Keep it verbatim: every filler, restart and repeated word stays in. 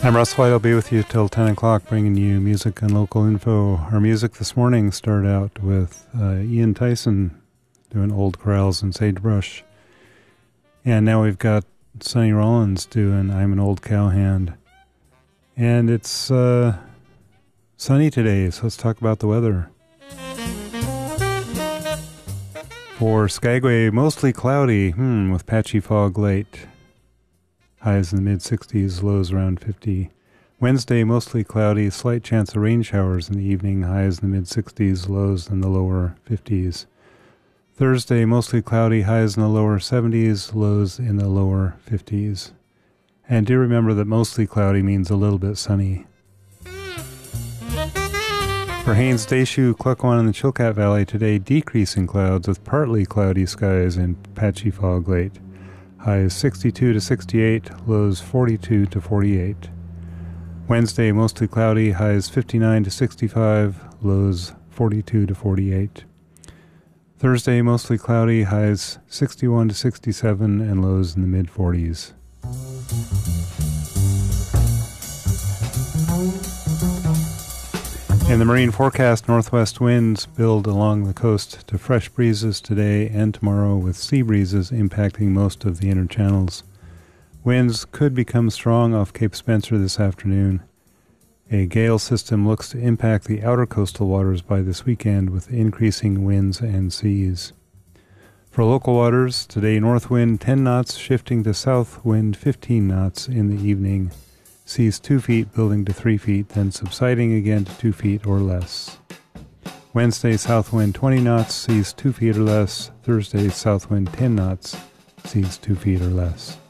I'm Russ White. I'll be with you till ten o'clock, bringing you music and local info. Our music this morning started out with uh, Ian Tyson doing Old Corrals and Sagebrush. And now we've got Sonny Rollins doing I'm an Old Cowhand. And it's uh, sunny today, so let's talk about the weather. For Skagway, mostly cloudy, hmm, with patchy fog late. Highs in the mid-sixties, lows around fifty. Wednesday, mostly cloudy, slight chance of rain showers in the evening. Highs in the mid-sixties, lows in the lower fifties. Thursday, mostly cloudy, highs in the lower seventies, lows in the lower fifties. And do remember that mostly cloudy means a little bit sunny. For Haines, Deschutes, Klukwan, and the Chilkat Valley today, decreasing clouds with partly cloudy skies and patchy fog late. Highs sixty-two to sixty-eight, lows forty-two to forty-eight. Wednesday, mostly cloudy, highs fifty-nine to sixty-five, lows forty-two to forty-eight. Thursday, mostly cloudy, highs sixty-one to sixty-seven, and lows in the mid-forties. In the marine forecast, northwest winds build along the coast to fresh breezes today and tomorrow, with sea breezes impacting most of the inner channels. Winds could become strong off Cape Spencer this afternoon. A gale system looks to impact the outer coastal waters by this weekend, with increasing winds and seas. For local waters, today north wind ten knots, shifting to south wind fifteen knots in the evening. Seas two feet, building to three feet, then subsiding again to two feet or less. Wednesday, south wind twenty knots, seas two feet or less. Thursday, south wind ten knots, seas two feet or less.